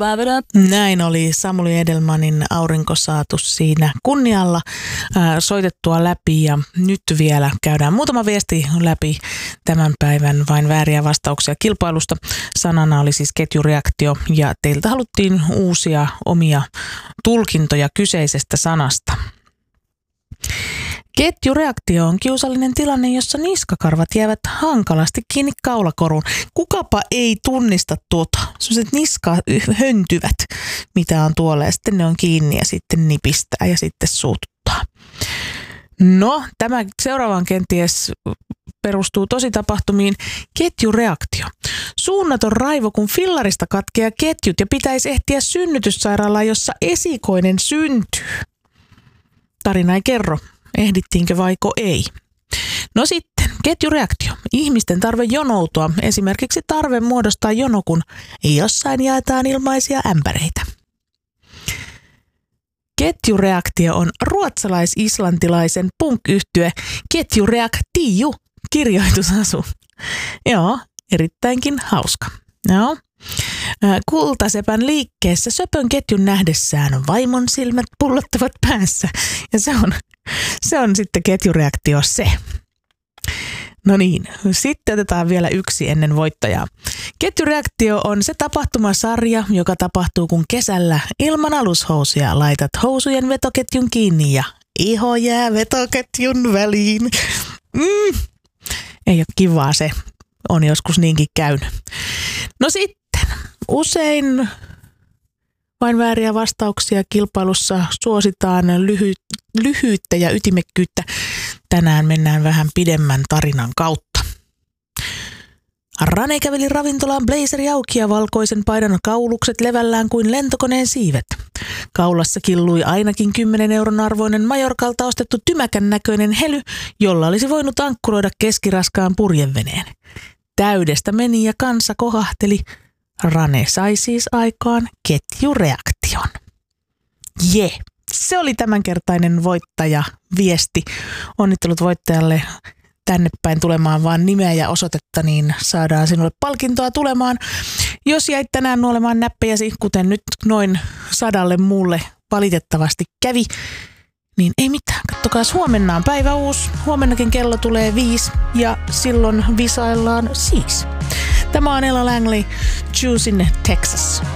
Näin oli Samuli Edelmanin Aurinkosaatu siinä kunnialla soitettua läpi, ja nyt vielä käydään muutama viesti läpi tämän päivän vain vääriä vastauksia kilpailusta. Sanana oli siis ketjureaktio, ja teiltä haluttiin uusia omia tulkintoja kyseisestä sanasta. Ketjureaktio on kiusallinen tilanne, jossa niskakarvat jäävät hankalasti kiinni kaulakoruun. Kukapa ei tunnista tuota? Sellaiset niskahöntyvät, mitä on tuolla, ja sitten ne on kiinni ja sitten nipistää ja sitten suututtaa. No, tämä seuraavaan kenties perustuu tositapahtumiin. Ketjureaktio. Suunnaton raivo, kun fillarista katkeaa ketjut ja pitäisi ehtiä synnytyssairaalaan, jossa esikoinen syntyy. Tarina ei kerro, ehdittiinkö vaiko ei. No sitten, ketjureaktio. Ihmisten tarve jonoutua, esimerkiksi tarve muodostaa jono, kun jossain jaetaan ilmaisia ämpäreitä. Ketjureaktio on ruotsalais-islantilaisen punk-yhtye Ketjureaktio kirjoitusasu. Joo, erittäinkin hauska. Joo. Kultasepän liikkeessä söpön ketjun nähdessään vaimon silmät pullottavat päässä. Ja se on sitten ketjureaktio se. No niin, sitten otetaan vielä yksi ennen voittajaa. Ketjureaktio on se tapahtumasarja, joka tapahtuu, kun kesällä ilman alushousuja laitat housujen vetoketjun kiinni ja iho jää vetoketjun väliin. Ei ole kivaa, se on joskus niinkin käynyt. No sitten, usein vain vääriä vastauksia kilpailussa suositaan lyhyyttä ja ytimekkyyttä. Tänään mennään vähän pidemmän tarinan kautta. Rane käveli ravintolaan blazeri auki ja valkoisen paidan kaulukset levällään kuin lentokoneen siivet. Kaulassa killui ainakin 10 euron arvoinen Majorkalta ostettu tymäkän näköinen hely, jolla olisi voinut ankkuroida keskiraskaan purjeveneen. Täydestä meni ja kansa kohahteli. Rane sai siis aikaan ketjureaktion. Se oli tämänkertainen voittajaviesti. Onnittelut voittajalle. Tänne päin tulemaan vaan nimeä ja osoitetta, niin saadaan sinulle palkintoa tulemaan. Jos jäit tänään nuolemaan näppejäsi, kuten nyt noin 100 muulle valitettavasti kävi, niin ei mitään. Kattokaas, huomenna on päivä uusi. Huomennakin kello tulee 5 ja silloin visaillaan siis. Tämä on Ella Langley, Choose in Texas.